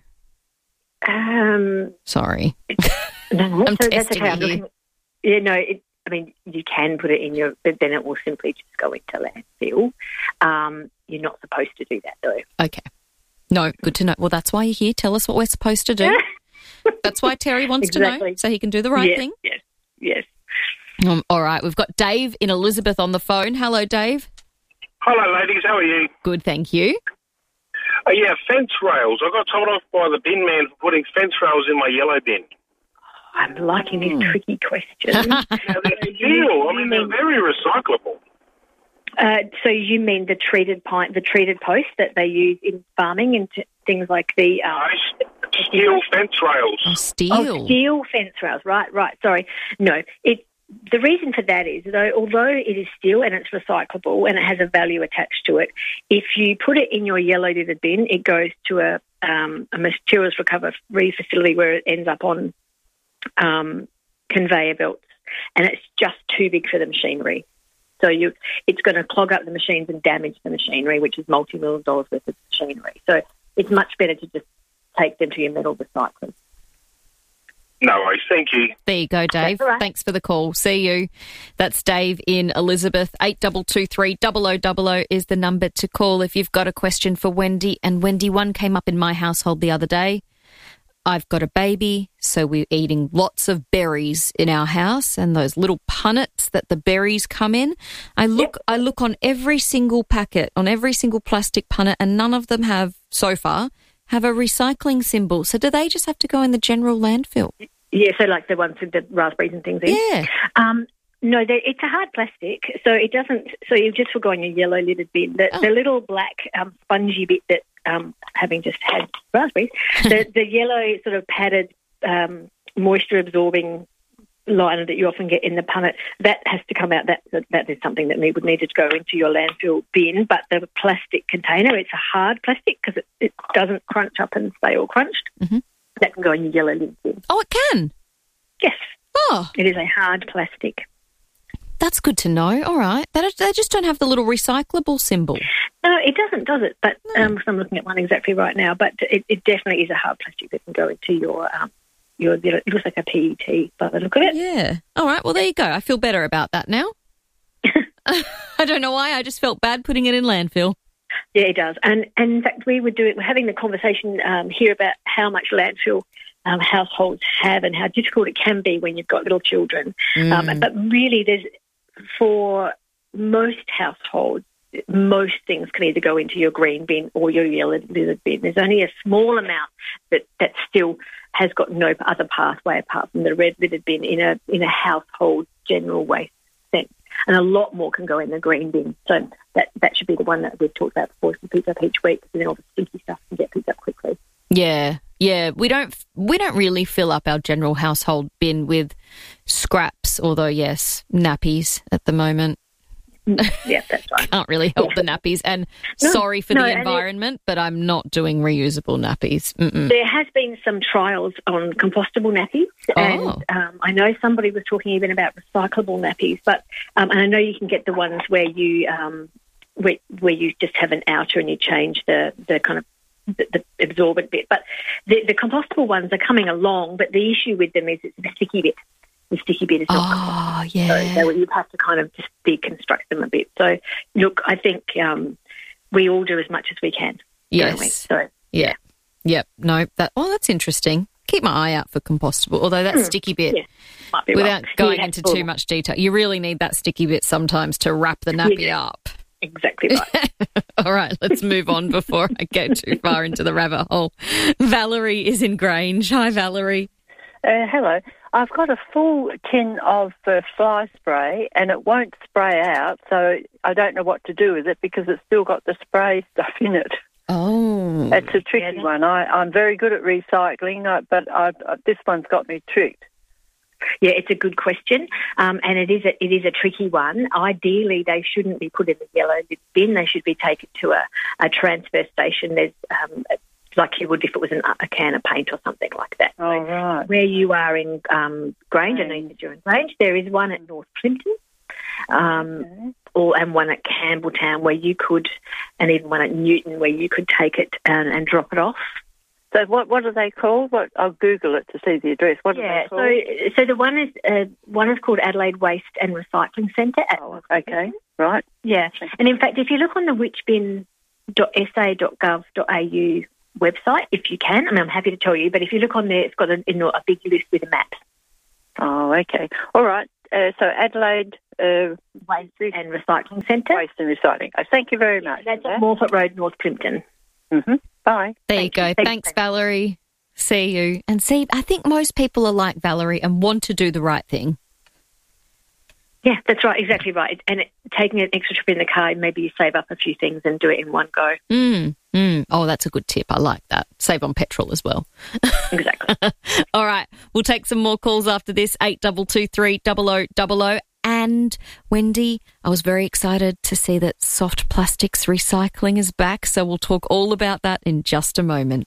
Um, Sorry. no, no, I'm so that's testing okay. I'm you here. looking, yeah, no, it, I mean, you can put it in your, but then it will simply just go into landfill. Um, you're not supposed to do that, though. Okay. No, good to know. Well, that's why you're here. Tell us what we're supposed to do. That's why Terry wants to know, Exactly. so he can do the right yes, thing. Yes, yes. Um, all right, we've got Dave in Elizabeth on the phone. Hello, Dave. Hello, ladies. How are you? Good, thank you. Uh, yeah, fence rails. I got told off by the bin man for putting fence rails in my yellow bin. I'm liking these tricky questions. Now, they're steel. I mean, they're very recyclable. Uh, so you mean the treated pint, the treated post that they use in farming and t- things like the um, Steel fence rails. Oh, steel. Oh, steel fence rails. Right, right. Sorry. No, it. The reason for that is, though, although it is steel and it's recyclable and it has a value attached to it, if you put it in your yellow litter bin, it goes to a, um, a materials recovery facility where it ends up on um, conveyor belts, and it's just too big for the machinery. So you, it's going to clog up the machines and damage the machinery, which is multi-million dollars worth of machinery. So it's much better to just take them to your metal recyclers. No worries. Thank you. There you go, Dave. Right. Thanks for the call. See you. That's Dave in Elizabeth. eight two two three, double oh double oh is the number to call if you've got a question for Wendy. And Wendy, one came up in my household the other day. I've got a baby, so we're eating lots of berries in our house, and those little punnets that the berries come in. I look, I look on every single packet, on every single plastic punnet, and none of them have, so far, have a recycling symbol. So do they just have to go in the general landfill? Yeah, so like the ones with the raspberries and things in. Yeah. Um, no, it's a hard plastic, so it doesn't. So you've just forgotten your yellow littered bin. The, Oh. the little black um, spongy bit that, um, having just had raspberries, the, the yellow sort of padded um, moisture absorbing liner that you often get in the punnet, that has to come out. That that is something that would need to go into your landfill bin. But the plastic container, it's a hard plastic because it, it doesn't crunch up and stay all crunched. Mm-hmm. That can go in your yellow lid bin. Oh, it can? Yes. Oh. It is a hard plastic. That's good to know. All right. They, they just don't have the little recyclable symbol. No, it doesn't, does it? But um, I'm looking at one exactly right now. But it, it definitely is a hard plastic that can go into your um, your. It looks like a P E T by the look of it. Yeah. All right. Well, there you go. I feel better about that now. I don't know why. I just felt bad putting it in landfill. Yeah, it does. And, and in fact, we were doing, we're having the conversation um, here about how much landfill um, households have and how difficult it can be when you've got little children. Mm. Um, but really, there's for most households, most things can either go into your green bin or your yellow lizard bin. There's only a small amount that, that still has got no other pathway apart from the red lidded bin in a in a household general waste sense. And a lot more can go in the green bin. So that, that should be the one that we've talked about before, to pick up each week, because then all the stinky stuff can get picked up quickly. Yeah, yeah. We don't we don't really fill up our general household bin with scraps, although, yes, nappies at the moment. Yeah, that's right. Can't really help the nappies. And No, sorry for no, the and it- environment, but I'm not doing reusable nappies. Mm-mm. There has been some trials on compostable nappies, and Oh. um, I know somebody was talking even about recyclable nappies. But um, and I know you can get the ones where you um, where, where you just have an outer and you change the the kind of the, the absorbent bit. But the, the compostable ones are coming along. But the issue with them is it's the sticky bit. The sticky bit is not Oh, compostable. yeah. So, so you have to kind of just deconstruct them a bit. So look, I think um, we all do as much as we can. don't we? Yes. So Yeah. Yep. No, that, oh, that's interesting. Keep my eye out for compostable, although that Mm, sticky bit, yeah, might be without right. going Yeah, into cool. too much detail, you really need that sticky bit sometimes to wrap the nappy Yeah. up. Exactly right. All right, let's move on before I go too far into the rabbit hole. Valerie is in Grange. Hi, Valerie. Uh, hello. I've got a full tin of uh, fly spray and it won't spray out, so I don't know what to do with it because it's still got the spray stuff in it. Oh. It's a tricky one. I, I'm very good at recycling, uh, but I, uh, this one's got me tricked. Yeah, it's a good question, um, and it is a, it is a tricky one. Ideally, they shouldn't be put in the yellow bin. They should be taken to a, a transfer station. There's um, like you would if it was an, a can of paint or something like that. Oh, right. Where you are in um, Grange, I know you said you're in Grange, there is one at North Plimpton, um, okay. or and one at Campbelltown where you could, and even one at Newton where you could take it and, and drop it off. So what what are they called? What I'll Google it to see the address. What yeah, are they called? So so the one is uh, one is called Adelaide Waste and Recycling Centre. At oh, okay, right. Yeah, and in fact, if you look on the whichbin dot s a dot gov dot a u website, if you can, I mean, I'm happy to tell you, but if you look on there, it's got a, you know, a big list with a map. Oh, okay, all right. Uh, so Adelaide uh, Waste and Recycling Centre. Waste and Recycling. Oh, thank you very much. That's at Morphett Road, North Plimpton. Mm-hmm. Bye. There Thank you go. you. Thanks, Thanks, Valerie. See you. And see, I think most people are like Valerie and want to do the right thing. Yeah, that's right. Exactly right. And it, taking an extra trip in the car, maybe you save up a few things and do it in one go. Mm, mm. Oh, that's a good tip. I like that. Save on petrol as well. Exactly. All right. We'll take some more calls after this. eight two two three, double oh double oh. And, Wendy, I was very excited to see that Soft Plastics Recycling is back, so we'll talk all about that in just a moment.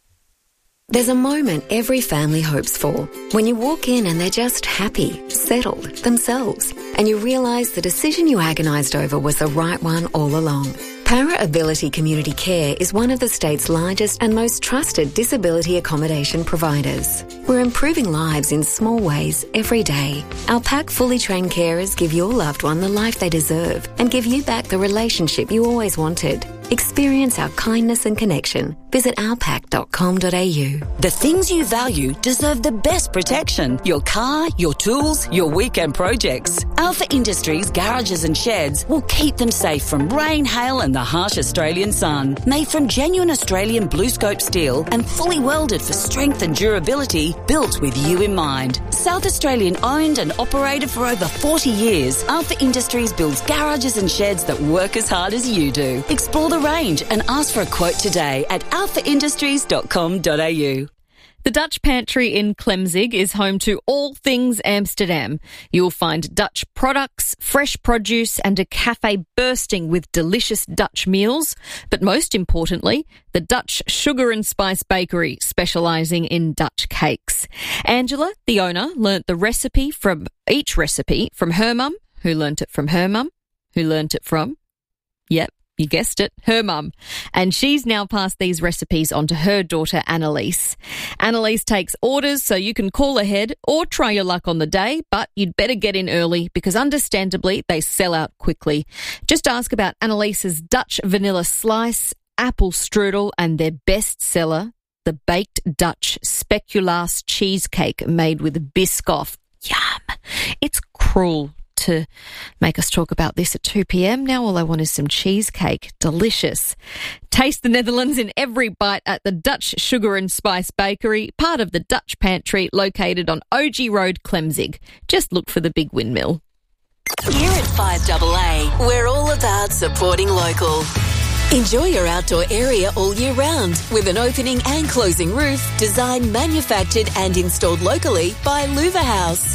There's a moment every family hopes for. When you walk in and they're just happy, settled, themselves, and you realise the decision you agonised over was the right one all along. Para Ability Community Care is one of the state's largest and most trusted disability accommodation providers. We're improving lives in small ways every day. Our PAC fully trained carers give your loved one the life they deserve and give you back the relationship you always wanted. Experience our kindness and connection. Visit our pac dot com dot a u. The things you value deserve the best protection. Your car, your tools, your weekend projects. Alpha Industries garages and sheds will keep them safe from rain, hail and the harsh Australian sun. Made from genuine Australian blue scope steel and fully welded for strength and durability, built with you in mind. South Australian owned and operated for over forty years, Alpha Industries builds garages and sheds that work as hard as you do. Explore the range and ask for a quote today at alpha industries dot com dot a u. The Dutch Pantry in Klemzig is home to all things Amsterdam. You'll find Dutch products, fresh produce and a cafe bursting with delicious Dutch meals. But most importantly, the Dutch Sugar and Spice Bakery, specialising in Dutch cakes. Angela, the owner, learnt the recipe from each recipe from her mum, who learnt it from her mum, who learnt it from, yep, you guessed it, her mum. And she's now passed these recipes on to her daughter, Annalise. Annalise takes orders, so you can call ahead or try your luck on the day, but you'd better get in early because understandably they sell out quickly. Just ask about Annalise's Dutch vanilla slice, apple strudel and their best seller, the baked Dutch speculaas cheesecake made with Biscoff. Yum! It's cruel to make us talk about this at two p.m. Now all I want is some cheesecake. Delicious. Taste the Netherlands in every bite at the Dutch Sugar and Spice Bakery, part of the Dutch Pantry, located on O G Road, Klemzig. Just look for the big windmill. Here at five A A, we're all about supporting local. Enjoy your outdoor area all year round with an opening and closing roof designed, manufactured and installed locally by Louver House.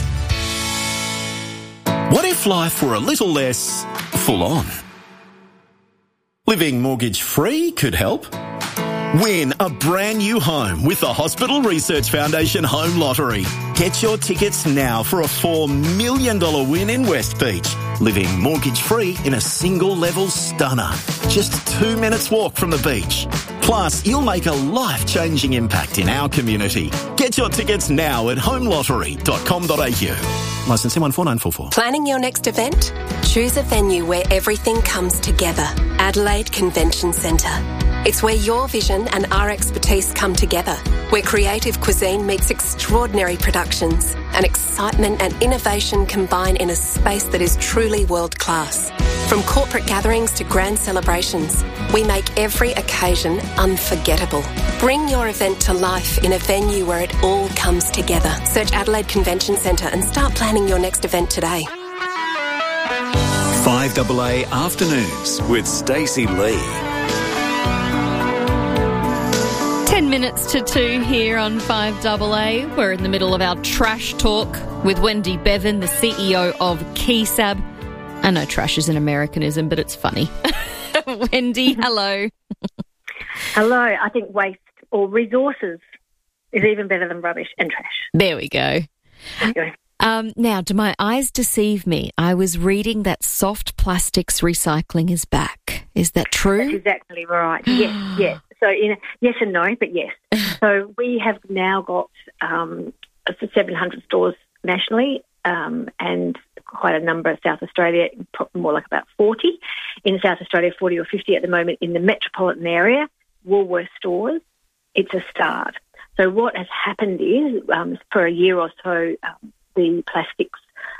What if life were a little less full on? Living mortgage-free could help. Win a brand new home with the Hospital Research Foundation Home Lottery. Get your tickets now for a four million dollars win in West Beach. Living mortgage-free in a single-level stunner. Just two minutes walk from the beach. Plus, you'll make a life-changing impact in our community. Get your tickets now at home lottery dot com dot a u. Licence one four nine four four. Planning your next event? Choose a venue where everything comes together. Adelaide Convention Centre. It's where your vision and our expertise come together, where creative cuisine meets extraordinary productions and excitement and innovation combine in a space that is truly world-class. From corporate gatherings to grand celebrations, we make every occasion unforgettable. Bring your event to life in a venue where it all comes together. Search Adelaide Convention Centre and start planning your next event today. five A A Afternoons with Stacey Lee. Ten minutes to two here on five A A. We're in the middle of our trash talk with Wendy Bevan, the C E O of Keysab. I know trash is an Americanism, but it's funny. Wendy, hello. Hello. I think waste or resources is even better than rubbish and trash. There we go. Anyway. Um, now, do my eyes deceive me? I was reading that soft plastics recycling is back. Is that true? That's exactly right. Yes, yes. So in, yes and no, but yes. So we have now got um, seven hundred stores nationally um, and quite a number in South Australia, more like about forty. In South Australia, forty or fifty at the moment in the metropolitan area, Woolworths stores. It's a start. So what has happened is um, for a year or so, um, the plastics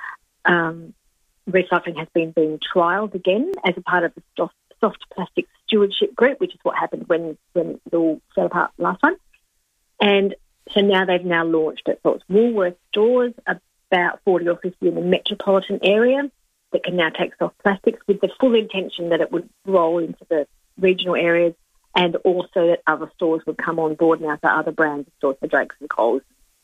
um, recycling has been being trialled again as a part of the soft, soft plastic stewardship group, which is what happened when, when it all fell apart last time. And so now they've now launched it. So it's Woolworths stores, about forty or fifty in the metropolitan area that can now take soft plastics with the full intention that it would roll into the regional areas and also that other stores would come on board now, so other brands of stores, so Drakes and Coles,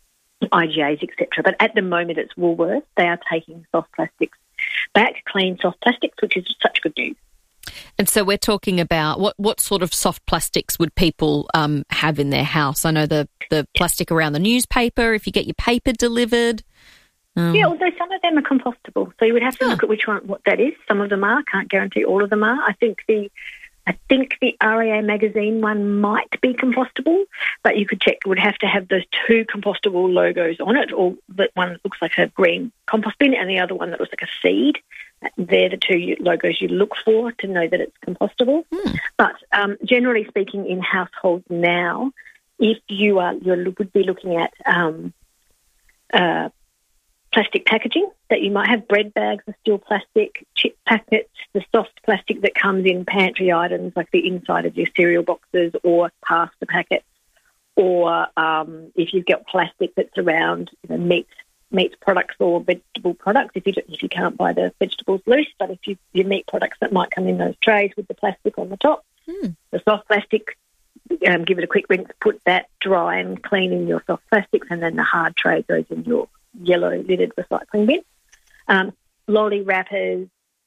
I G As, et cetera. But at the moment, it's Woolworths. They are taking soft plastics back, clean soft plastics, which is such good news. And so we're talking about what, what sort of soft plastics would people um, have in their house? I know the, the plastic around the newspaper, if you get your paper delivered. Um, yeah, although some of them are compostable. So you would have to oh. look at which one, what that is. Some of them are. Can't guarantee all of them are. I think the I think the R E A magazine one might be compostable, but you could check. It would have to have those two compostable logos on it, or the one that looks like a green compost bin and the other one that looks like a seed. They're the two logos you look for to know that it's compostable. Hmm. But um, generally speaking, in households now, if you are you would be looking at um, uh, plastic packaging, that you might have bread bags of still plastic, chip packets, the soft plastic that comes in pantry items like the inside of your cereal boxes or pasta packets, or um, if you've got plastic that's around you know, meat meat products or vegetable products, if you don't, if you can't buy the vegetables loose, but if you your meat products that might come in those trays with the plastic on the top, hmm. the soft plastic, um, give it a quick rinse, put that dry and clean in your soft plastics, and then the hard tray goes in your yellow lidded recycling bin. Um, lolly wrappers,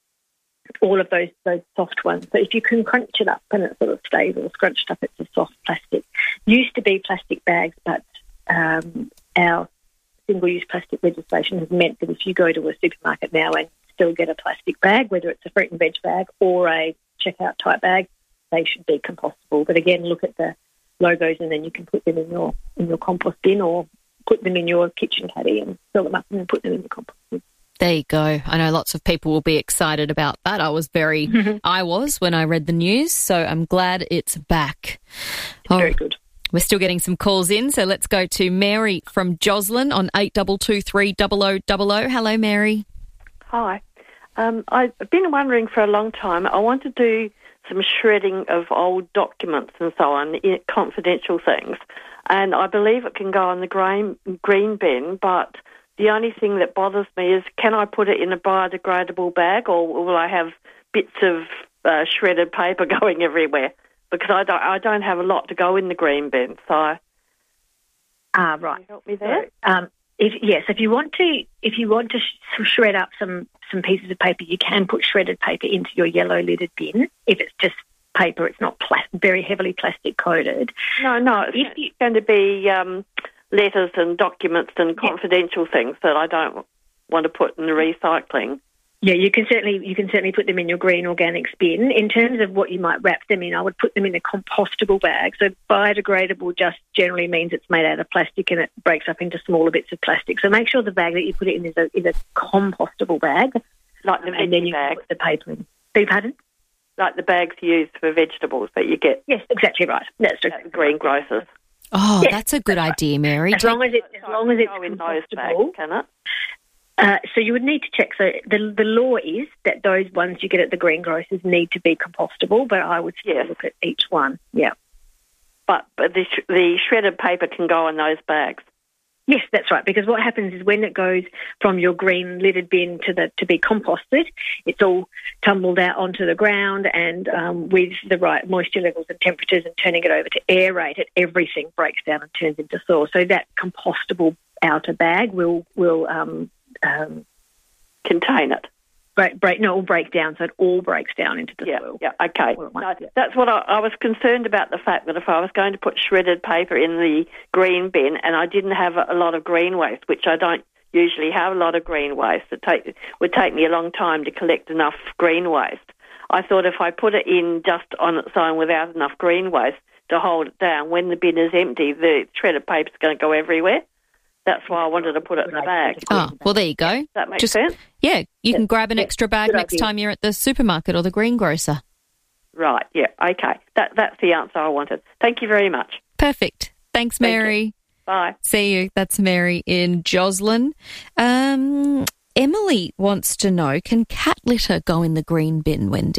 all of those those soft ones. So if you can crunch it up and it sort of stays all scrunched up, it's a soft plastic. Used to be plastic bags, but um, our single-use plastic legislation has meant that if you go to a supermarket now and still get a plastic bag, whether it's a fruit and veg bag or a checkout type bag, they should be compostable. But again, look at the logos and then you can put them in your in your compost bin or put them in your kitchen caddy and fill them up and then put them in the compost bin. There you go. I know lots of people will be excited about that. I was very, I was when I read the news, so I'm glad it's back. It's oh, very good. We're still getting some calls in, so let's go to Mary from Joslin on eight two two three zero zero zero zero. Hello, Mary. Hi. Um, I've been wondering for a long time. I want to do some shredding of old documents and so on, confidential things, and I believe it can go in the green, green bin, but the only thing that bothers me is, can I put it in a biodegradable bag, or will I have bits of uh, shredded paper going everywhere? Because I don't, I don't have a lot to go in the green bin. So, ah, right. Can you help me there? So, um, if, yes, if you want to, if you want to sh- shred up some some pieces of paper, you can put shredded paper into your yellow lidded bin. If it's just paper, it's not plas- very heavily plastic coated. No, no, it's if you, going to be um, letters and documents and confidential yeah. things that I don't want to put in the recycling. Yeah, you can certainly you can certainly put them in your green organics bin. In terms of what you might wrap them in, I would put them in a compostable bag. So biodegradable just generally means it's made out of plastic and it breaks up into smaller bits of plastic. So make sure the bag that you put it in is a is a compostable bag, like the um, and then you bag. Put the paper in. Beg pardon? Like the bags used for vegetables that you get. Yes, exactly right. That's the green grocers. Oh, yes. That's a good idea, Mary. As long as it as long as it's compostable, can it? Uh, so you would need to check. So the the law is that those ones you get at the greengrocers need to be compostable, but I would still yes. look at each one. Yeah. But but the sh- the shredded paper can go in those bags. Yes, that's right. Because what happens is when it goes from your green lidded bin to the to be composted, it's all tumbled out onto the ground, and um, with the right moisture levels and temperatures, and turning it over to aerate it, everything breaks down and turns into soil. So that compostable outer bag will will um, Um, contain it. break, break, no, it will break down, so it all breaks down into the yeah, soil. Yeah, okay. No, that's what I, I was concerned about, the fact that if I was going to put shredded paper in the green bin and I didn't have a, a lot of green waste, which I don't usually have a lot of green waste, it take, would take me a long time to collect enough green waste. I thought if I put it in just on its own without enough green waste to hold it down, when the bin is empty, the shredded paper's going to go everywhere. That's why I wanted to put it in the bag. Oh, well, there you go. Does that make Just, sense? Yeah, you Yeah. can grab an Yeah. extra bag Good next idea. time you're at the supermarket or the greengrocer. Right, yeah, okay. That That's the answer I wanted. Thank you very much. Perfect. Thanks, Thank Mary. you. Bye. See you. That's Mary in Joslin. Um, Emily wants to know, can cat litter go in the green bin, Wendy?